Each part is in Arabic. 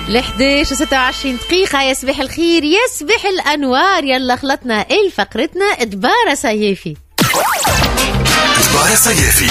11:26 يا صباح الخير يا صباح الأنوار. يلا خلطنا فقرتنا دبارة صيافي. دبارة صيافي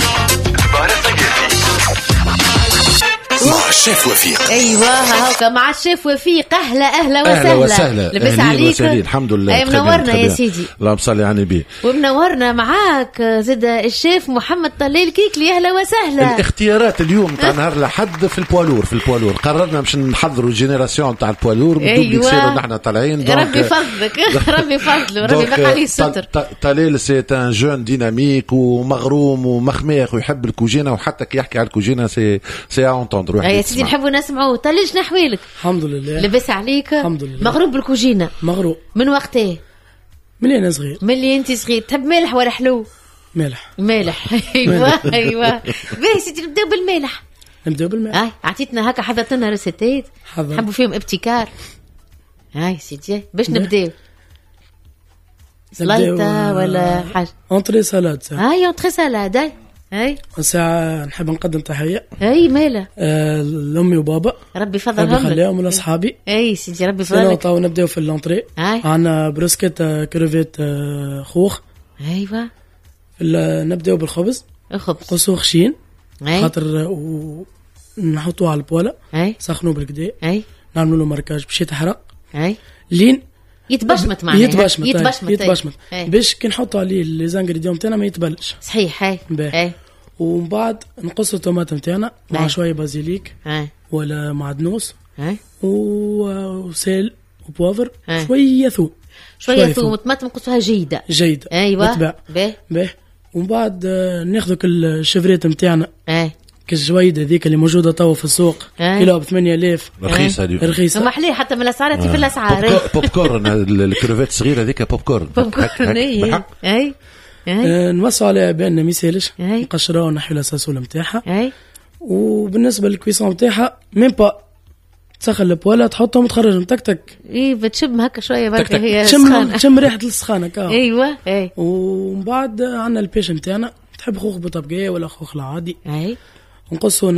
مع الشيف وفيق. ايوه هاكا مع الشيف وفيق. اهلا وسهلا. لبس عليك الحمد لله. منورنا يا سيدي. اللهم صل على النبي. ومنورنا معاك زاد الشيف محمد طليل كيكلي. اهلا وسهلا. الاختيارات اليوم تاع نهار الاحد في البوالور قررنا باش نحضروا الجينيراسيون تاع البوالور. ايوه نحن طالعين. ربي فضلك ربي فضله ربي بقى عليه الستر. طليل سي ان جون ديناميك ومغروم ومخميخ ويحب الكوجينه، وحتى كي يحكي على الكوجينه سي انتوندر. يا سيدي نحبوا نسمعوه. طليش نحويلك. الحمد لله. لبس عليك. الحمد لله. مغروب بالكوجينه. مغروب من وقتها؟ من انا صغير. من اللي انت صغير. تحب مالح ولا حلو؟ مالح. ايوه باهي سيدي نبداو بالمالح. اعطيتنا هكا حضرتنا ريسيتات نحبوا فيهم ابتكار. هاي سيدي باش نبداو سلايطه ولا حاجه؟ اونتري سالاد. هاي اونتري سالاد. هاي ساعة نحب نقدم تحية. اي مالا لأمي وبابا ربي فضلهم ربي خليهم ولأصحابي. اي سيدي ربي فضلك. ونبداو في اللونتري. عنا بروسكيت كروفيت خوخ. ايوه نبداو بالخبز. قصو خشين خاطر نحطوه على البوله. سخنوه بالكدا. نعملوا له ماركاج باش يتحرق. لين يتبشمت معنا. يتبشمت باش كي نحطوا عليه لي زانغريديون تاعنا ما يتبلش. صحيح. هاي ومن بعد نقص الطماطم تاعنا مع شويه بازيليك ولا معدنوس وسيل وبوافر شويه ثوم وطماطم نقصوها جيده. ايوه باهي. ومن بعد ناخذوا الشفريت نتاعنا كالجويدة ذيك اللي موجودة توا في السوق كيلو ب8000. رخيصة وما حليه حتى من الأسعار في الأسعار. بوب كورن الكروفيت صغيرة ذيك بوب كورن. اي نوسعوا عليها بأننا ميسالش نقشروها ونحيو الأساسول متاعها. وبالنسبة للكويسون متاعها مين با تسخن البوالا تحطهم وتخرجهم تك بتشم هكا شوية بركة هي تشم ريحة السخانة ايوه. ومن بعد عندنا البيش متاعنا تحب خوخ بطبقية ولا خوخ العادي نقصه